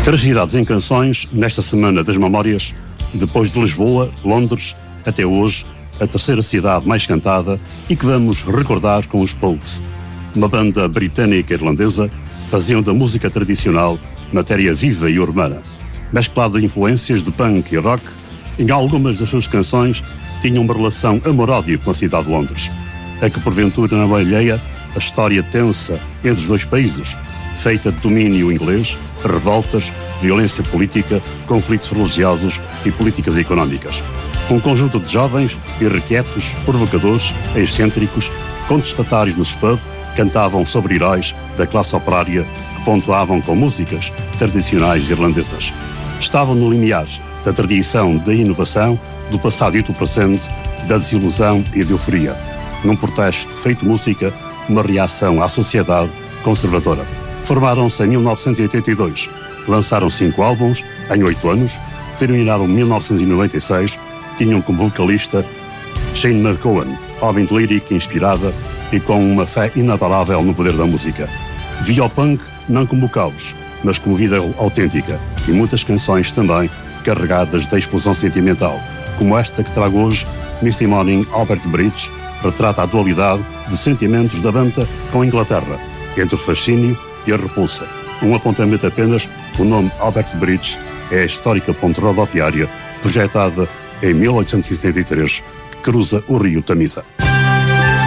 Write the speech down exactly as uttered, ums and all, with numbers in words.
Tragicidades em canções, nesta Semana das Memórias, depois de Lisboa, Londres, até hoje, a terceira cidade mais cantada e que vamos recordar com os Pogues. Uma banda britânica e irlandesa faziam da música tradicional matéria viva e urbana. Mesclado de influências de punk e rock, em algumas das suas canções tinham uma relação amor-ódio com a cidade de Londres, a que porventura não é alheia a história tensa entre os dois países, feita de domínio inglês, revoltas, violência política, conflitos religiosos e políticas económicas. Um conjunto de jovens, irrequietos, provocadores, excêntricos, contestatários nos pubs, cantavam sobre heróis da classe operária que pontuavam com músicas tradicionais irlandesas. Estavam no limiar da tradição da inovação, do passado e do presente, da desilusão e da euforia. Num protesto feito música, uma reação à sociedade conservadora. Formaram-se em mil novecentos e oitenta e dois, lançaram cinco álbuns em oito anos, terminaram em mil novecentos e noventa e seis, tinham como vocalista Shane McGowan, homem de lírica inspirada e com uma fé inabalável no poder da música. Via o punk não como caos, mas como vida autêntica, e muitas canções também carregadas de explosão sentimental, como esta que trago hoje, Misty Morning, Albert Bridge, retrata a dualidade de sentimentos da banda com a Inglaterra, entre o fascínio e a repulsa. Um apontamento apenas, o nome Albert Bridge é a histórica ponte rodoviária projetada em mil oitocentos e setenta e três que cruza o rio Tamisa.